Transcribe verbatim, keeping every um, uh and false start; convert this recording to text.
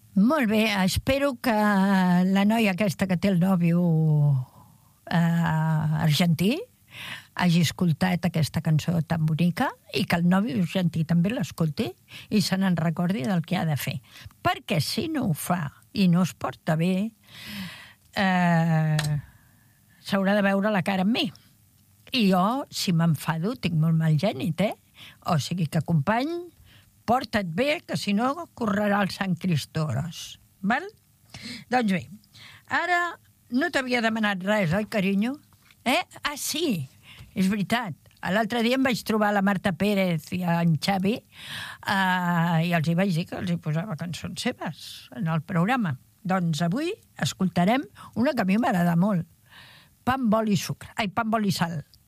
Molt bé, espero que la noia aquesta que té el nòvio eh, argentí hagi escoltat aquesta cançó tan bonica i que el nòvio argentí també l'escolti i se n'en recordi del que ha de fer. Perquè si no ho fa i no es porta bé, eh, s'haurà de veure la cara amb mi. I jo, si m'enfado, tinc molt mal gènit, eh? O sigui que, company, porta't bé, que si no correrà el Sant Cristòros. Val? Doncs bé, ara no t'havia demanat res, oi, carinyo? Eh? Ah, sí, és veritat. L'altre dia em vaig trobar la Marta Pérez i en Xavi eh, i els hi vaig dir que els hi posava cançons seves en el programa. Doncs avui escoltarem una que a mi m'agrada molt. Pa amb oli i sucre. Ai, pa amb oli i sal.